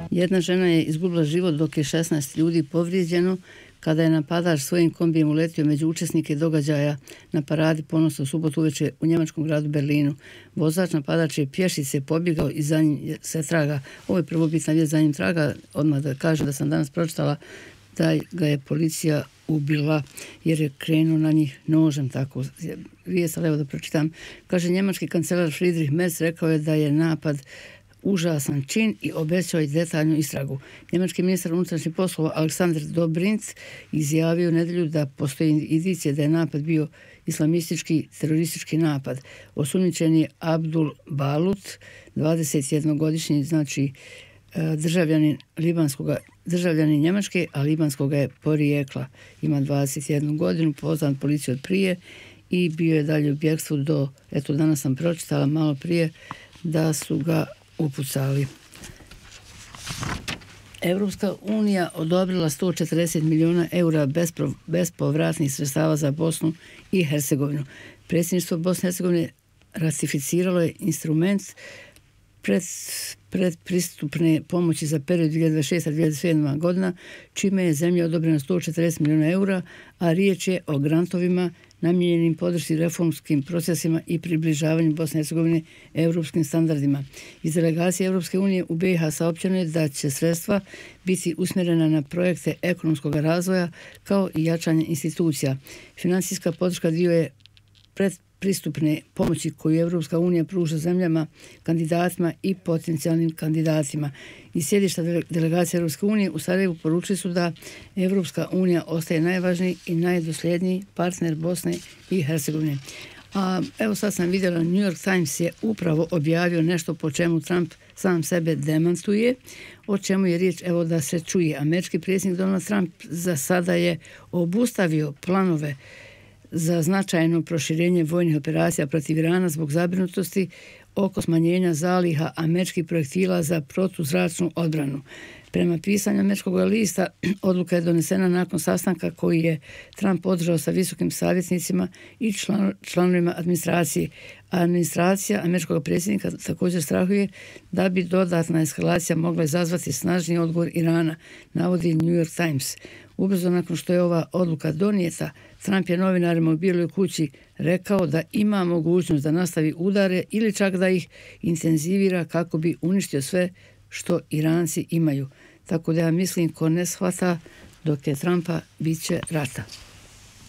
Jedna žena je izgubila život dok je 16 ljudi povrijeđeno kada je napadač svojim kombijem uletio među učesnike događaja na paradi ponosa u subotu uveče u njemačkom gradu Berlinu. Vozač napadač je pješice pobjegao i za njim se traga. Ovo je prvobitna vijest, za njim traga. Odmah da kažem da sam danas pročitala da ga je policija ubila jer je krenuo na njih nožem. Tako vijest, ali evo da pročitam. Kaže, njemački kancelar Friedrich Merz rekao je da je napad užasan čin i obećao i detaljnu istragu. Njemački ministar unutrašnjih poslova Aleksandar Dobrindt izjavio u nedjelju da postoji indicije da je napad bio islamistički teroristički napad. Osumnjičen je Abdul Balut, 21-godišnji, znači državljanin Njemačke, a libanskoga je porijekla. Ima 21 godinu, poznat policiju od prije i bio je dalje u bjegstvu do, eto danas sam pročitala malo prije, da su ga upucali. Europska unija odobrila 140 milijuna eura bespovratnih sredstava za Bosnu i Hercegovinu. Predsjedništvo Bosne i Hercegovine ratificiralo je instrument predpristupne pomoći za period 2026-2027 godina, čime je zemlja odobrena 140 milijuna eura, a riječ je o grantovima namijenjenim podršci reformskim procesima i približavanju Bosne i Hercegovine europskim standardima. Iz delegacije Europske unije u BiH saopćeno je da će sredstva biti usmjerena na projekte ekonomskog razvoja kao i jačanje institucija. Financijska podrška dio je predpristupne pomoći koju Europska unija pruža zemljama, kandidatima i potencijalnim kandidatima. Iz sjedišta delegacije Europske unije u Sarajevu poručili su da Europska unija ostaje najvažniji i najdosljedniji partner Bosne i Hercegovine. A evo sad sam vidjela, New York Times je upravo objavio nešto po čemu Trump sam sebe demantuje, o čemu je riječ, evo da se čuje. Američki predsjednik Donald Trump za sada je obustavio planove za značajno proširenje vojnih operacija protiv Irana zbog zabrinutosti oko smanjenja zaliha američkih projektila za protuzračnu odbranu. Prema pisanju američkog lista, odluka je donesena nakon sastanka koji je Trump održao sa visokim savjetnicima i članovima administracije. Administracija američkog predsjednika također strahuje da bi dodatna eskalacija mogla izazvati snažniji odgovor Irana, navodi New York Times. Ubrzo nakon što je ova odluka donijeta, Trump je novinarima u Bijeloj kući rekao da ima mogućnost da nastavi udare ili čak da ih intenzivira kako bi uništio sve što Iranci imaju. Tako da ja mislim, ko ne shvata, dok je Trumpa, bit će rata.